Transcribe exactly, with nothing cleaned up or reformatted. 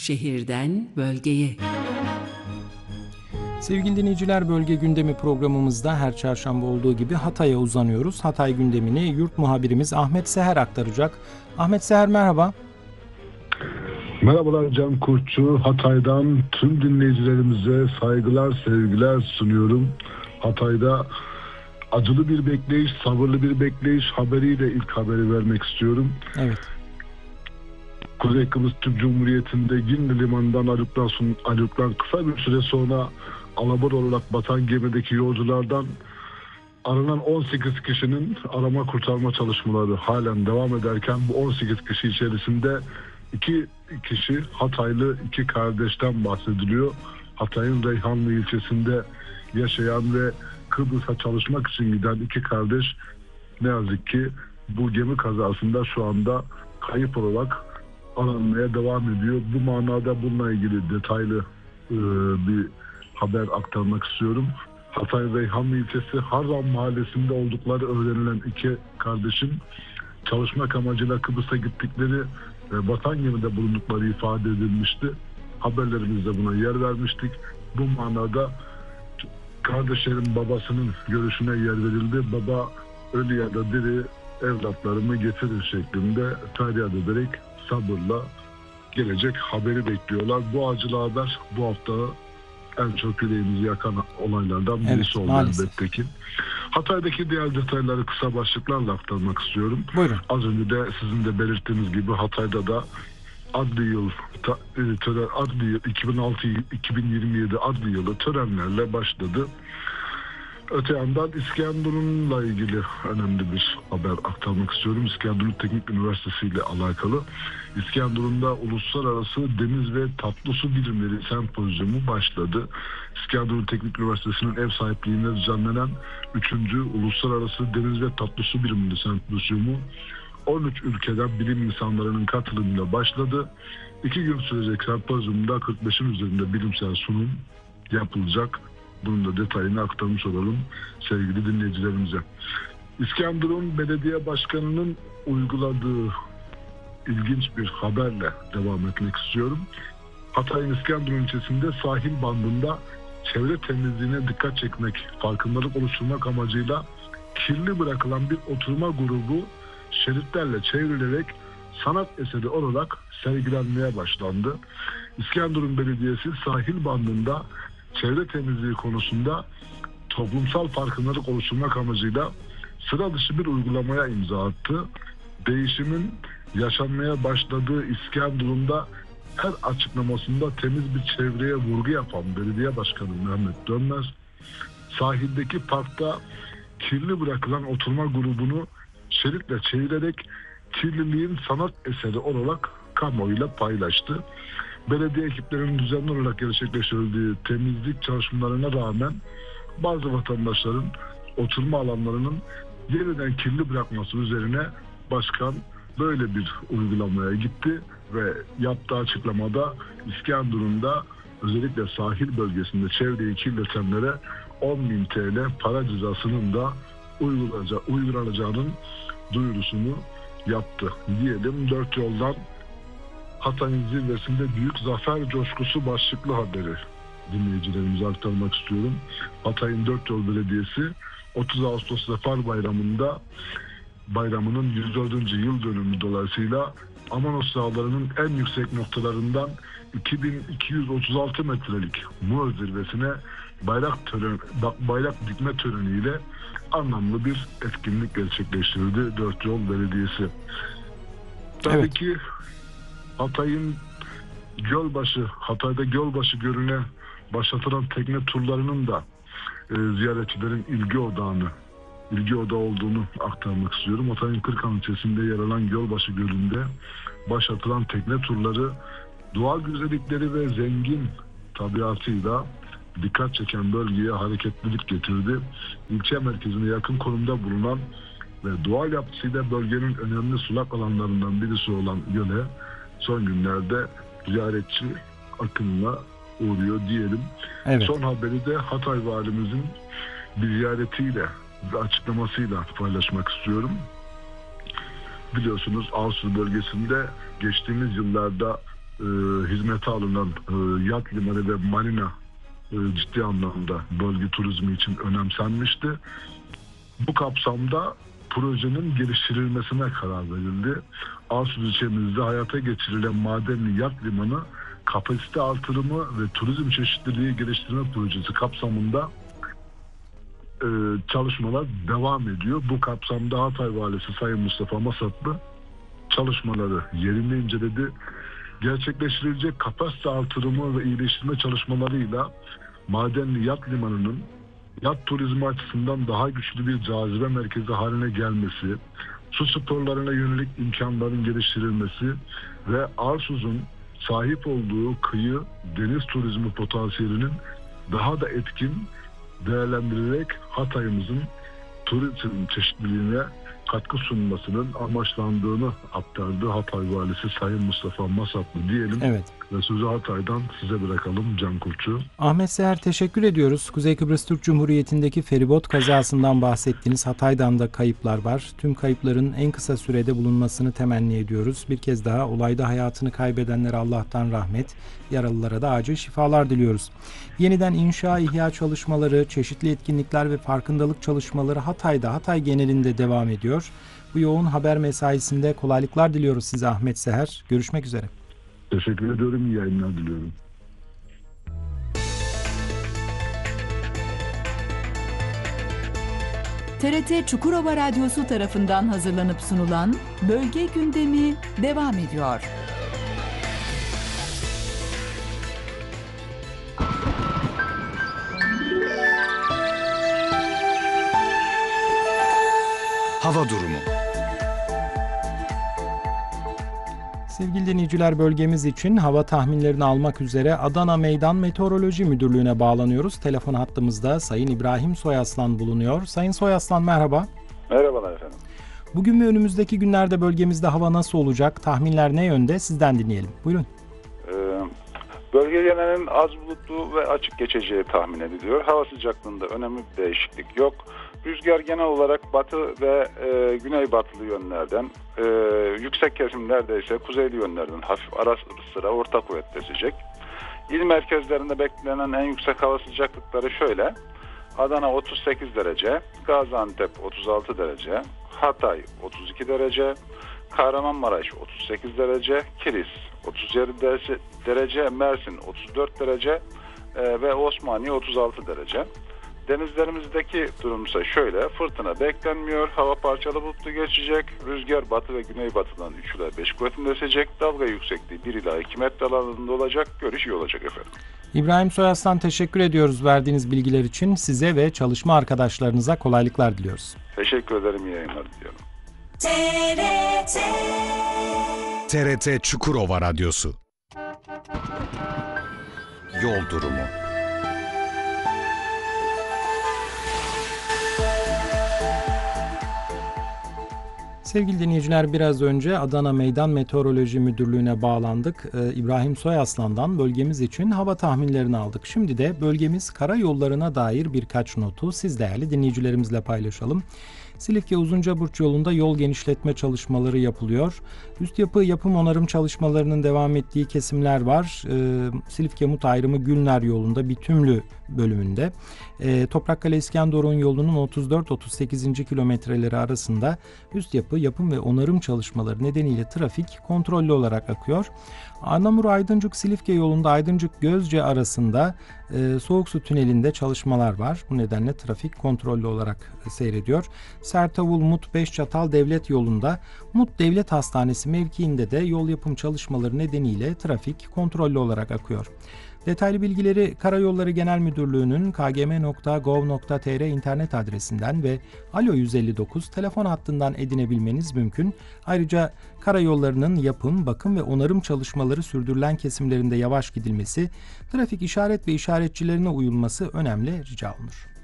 Şehirden bölgeye. Sevgili dinleyiciler, Bölge Gündemi programımızda her çarşamba olduğu gibi Hatay'a uzanıyoruz. Hatay gündemini yurt muhabirimiz Ahmet Seher aktaracak. Ahmet Seher, merhaba. Merhabalar Can Kurtçu. Hatay'dan tüm dinleyicilerimize saygılar, sevgiler sunuyorum. Hatay'da acılı bir bekleyiş, sabırlı bir bekleyiş haberiyle ilk haberi vermek istiyorum. Evet. Kuzey Kıbrıs Türk Cumhuriyeti'nde Girne Limanı'ndan ayrıldıktan, sonra, ayrıldıktan kısa bir süre sonra alabor olarak batan gemideki yolculardan aranan on sekiz kişinin arama kurtarma çalışmaları halen devam ederken bu on sekiz kişi içerisinde iki kişi Hataylı iki kardeşten bahsediliyor. Hatay'ın Reyhanlı ilçesinde yaşayan ve Kıbrıs'a çalışmak için giden iki kardeş ne yazık ki bu gemi kazasında şu anda kayıp olarak aranmaya devam ediyor. Bu manada bununla ilgili detaylı e, bir haber aktarmak istiyorum. Hatay Reyhanlı ilçesi Harran mahallesinde oldukları öğrenilen iki kardeşin çalışmak amacıyla Kıbrıs'a gittikleri ve batan gemide bulundukları ifade edilmişti. Haberlerimizde buna yer vermiştik. Bu manada kardeşlerin babasının görüşüne yer verildi. Baba ölü ya da diri evlatlarımı getirir şeklinde feryat ederek sabırla gelecek haberi bekliyorlar. Bu acılı haber bu hafta en çok yüreğimizi yakan olaylardan birisi evet, oldu elbette ki. Hatay'daki diğer detayları kısa başlıklarla aktarmak istiyorum. Buyurun. Az önce de sizin de belirttiğiniz gibi Hatay'da da adli yıl tören, adli yıl iki bin altı iki bin yirmi yedi adli yılı törenlerle başladı. Öte yandan İskenderun'la ilgili önemli bir haber aktarmak istiyorum. İskenderun Teknik Üniversitesi ile alakalı. İskenderun'da Uluslararası Deniz ve Tatlı Su Bilimleri Sempozyumu başladı. İskenderun Teknik Üniversitesi'nin ev sahipliğinde düzenlenen üçüncü Uluslararası Deniz ve Tatlı Su Bilimleri Sempozyumu on üç ülkeden bilim insanlarının katılımıyla başladı. İki gün sürecek sempozyumda kırk beşin üzerinde bilimsel sunum yapılacak. Bunun da detayını aktarmış olalım sevgili dinleyicilerimize. İskenderun Belediye Başkanı'nın uyguladığı ilginç bir haberle devam etmek istiyorum. Hatay'ın İskenderun ilçesinde sahil bandında çevre temizliğine dikkat çekmek, farkındalık oluşturmak amacıyla kirli bırakılan bir oturma grubu şeritlerle çevrilerek sanat eseri olarak sergilenmeye başlandı. İskenderun Belediyesi sahil bandında çevre temizliği konusunda toplumsal farkındalık oluşturmak amacıyla sıra dışı bir uygulamaya imza attı. Değişimin yaşanmaya başladığı İskenderun'da her açıklamasında temiz bir çevreye vurgu yapan Belediye Başkanı Mehmet Dönmez, sahildeki parkta kirli bırakılan oturma grubunu şeritle çevirerek kirliliğin sanat eseri olarak kamuoyuyla paylaştı. Belediye ekiplerinin düzenli olarak gerçekleştirdiği temizlik çalışmalarına rağmen bazı vatandaşların oturma alanlarının yeniden kirli bırakması üzerine başkan böyle bir uygulamaya gitti ve yaptığı açıklamada İskenderun'da özellikle sahil bölgesinde çevreyi kirletenlere on bin T L para cezasının da uygulanacağının duyurusunu yaptı. Diyelim dört yoldan Hatay'ın zirvesinde büyük zafer coşkusu başlıklı haberi dinleyicilerimize aktarmak istiyorum. Hatay'ın Dört Yol Belediyesi otuz Ağustos Zafer Bayramı'nda bayramının yüz dördüncü yıl dönümü dolayısıyla Amanos Dağları'nın en yüksek noktalarından iki bin iki yüz otuz altı metrelik Muğla zirvesine bayrak töreni, bayrak dikme töreniyle anlamlı bir etkinlik gerçekleştirdi Dört Yol Belediyesi. Tabii evet. ki Hatay'ın Gölbaşı, Hatay'da Gölbaşı Gölü'ne başlatılan tekne turlarının da e, ziyaretçilerin ilgi odağını, ilgi odağı olduğunu aktarmak istiyorum. Hatay'ın Kırkhan ilçesinde yer alan Gölbaşı Gölü'nde başlatılan tekne turları doğal güzellikleri ve zengin tabiatıyla dikkat çeken bölgeye hareketlilik getirdi. İlçe merkezine yakın konumda bulunan ve doğal yapısıyla bölgenin önemli sulak alanlarından birisi olan göle son günlerde ziyaretçi akınına uğruyor diyelim. Evet. Son haberi de Hatay Valimizin bir ziyaretiyle ve açıklamasıyla paylaşmak istiyorum. Biliyorsunuz Ağustos bölgesinde geçtiğimiz yıllarda e, hizmete alınan e, yat limanı ve marina e, ciddi anlamda bölge turizmi için önemsenmişti. Bu kapsamda projenin geliştirilmesine karar verildi. Arsuz ilçemizde hayata geçirilen madenli yat limanı kapasite artırımı ve turizm çeşitliliği geliştirme projesi kapsamında e, çalışmalar devam ediyor. Bu kapsamda Hatay Valisi Sayın Mustafa Masatlı çalışmaları yerinde inceledi. Gerçekleştirilecek kapasite artırımı ve iyileştirme çalışmalarıyla madenli yat limanının yat turizmi açısından daha güçlü bir cazibe merkezi haline gelmesi, su sporlarına yönelik imkanların geliştirilmesi ve Arsuz'un sahip olduğu kıyı deniz turizmi potansiyelinin daha da etkin değerlendirilerek Hatay'ımızın turizm çeşitliliğine katkı sunmasının amaçlandığını aktardı Hatay Valisi Sayın Mustafa Masatlı diyelim. Evet. Ve sözü Hatay'dan size bırakalım Can Kurtçu. Ahmet Seher, teşekkür ediyoruz. Kuzey Kıbrıs Türk Cumhuriyeti'ndeki feribot kazasından bahsettiniz. Hatay'dan da kayıplar var. Tüm kayıpların en kısa sürede bulunmasını temenni ediyoruz. Bir kez daha olayda hayatını kaybedenlere Allah'tan rahmet, yaralılara da acil şifalar diliyoruz. Yeniden inşa, ihya çalışmaları, çeşitli etkinlikler ve farkındalık çalışmaları Hatay'da, Hatay genelinde devam ediyor. Bu yoğun haber mesaisinde kolaylıklar diliyoruz size Ahmet Seher. Görüşmek üzere. Teşekkür ediyorum. İyi yayınlar diliyorum. T R T Çukurova Radyosu tarafından hazırlanıp sunulan Bölge Gündemi devam ediyor. Hava durumu. Sevgili dinleyiciler, bölgemiz için hava tahminlerini almak üzere Adana Meydan Meteoroloji Müdürlüğü'ne bağlanıyoruz. Telefon hattımızda Sayın İbrahim Soyaslan bulunuyor. Sayın Soyaslan, merhaba. Merhabalar efendim. Bugün ve önümüzdeki günlerde bölgemizde hava nasıl olacak? Tahminler ne yönde? Sizden dinleyelim. Buyurun. Ee, bölge genelinin az bulutlu ve açık geçeceği tahmin ediliyor. Hava sıcaklığında önemli bir değişiklik yok. Rüzgar genel olarak batı ve e, güneybatılı yönlerden, e, yüksek kesimlerde ise kuzeyli yönlerden hafif ara sıra orta kuvvetle esecek. İl merkezlerinde beklenen en yüksek hava sıcaklıkları şöyle: Adana otuz sekiz derece, Gaziantep otuz altı derece, Hatay otuz iki derece, Kahramanmaraş otuz sekiz derece, Kilis otuz yedi derece, Mersin otuz dört derece e, ve Osmaniye otuz altı derece. Denizlerimizdeki durumsa şöyle: fırtına beklenmiyor, hava parçalı bulutlu geçecek, rüzgar batı ve güneybatıdan üç ila beş kuvvetinde esecek, dalga yüksekliği bir ila iki metre aralığında olacak, görüş iyi olacak efendim. İbrahim Soyaslan, teşekkür ediyoruz verdiğiniz bilgiler için. Size ve çalışma arkadaşlarınıza kolaylıklar diliyoruz. Teşekkür ederim, iyi yayınlar diliyorum. T R T T R T Çukurova Radyosu. Yol durumu. Sevgili dinleyiciler, biraz önce Adana Meydan Meteoroloji Müdürlüğü'ne bağlandık. Ee, İbrahim Soyaslan'dan bölgemiz için hava tahminlerini aldık. Şimdi de bölgemiz karayollarına dair birkaç notu siz değerli dinleyicilerimizle paylaşalım. Silifke Uzuncaburç yolunda yol genişletme çalışmaları yapılıyor. Üst yapı yapım onarım çalışmalarının devam ettiği kesimler var. Ee, Silifke Mut ayrımı Gülner yolunda Bitümlü bölümünde. Ee, Toprakkale İskenderun yolunun otuz dört otuz sekizinci kilometreleri arasında üst yapı yapım ve onarım çalışmaları nedeniyle trafik kontrollü olarak akıyor. Arnavur Aydıncık Silifke yolunda Aydıncık Gözce arasında e, Soğuk Su Tüneli'nde çalışmalar var. Bu nedenle trafik kontrollü olarak seyrediyor. Sertavul Mut Beşçatal Devlet yolunda Mut Devlet Hastanesi mevkiinde de yol yapım çalışmaları nedeniyle trafik kontrollü olarak akıyor. Detaylı bilgileri Karayolları Genel Müdürlüğü'nün k g m nokta gov nokta t r internet adresinden ve Alo yüz elli dokuz telefon hattından edinebilmeniz mümkün. Ayrıca karayollarının yapım, bakım ve onarım çalışmaları sürdürülen kesimlerinde yavaş gidilmesi, trafik işaret ve işaretçilerine uyulması önemli rica olunur.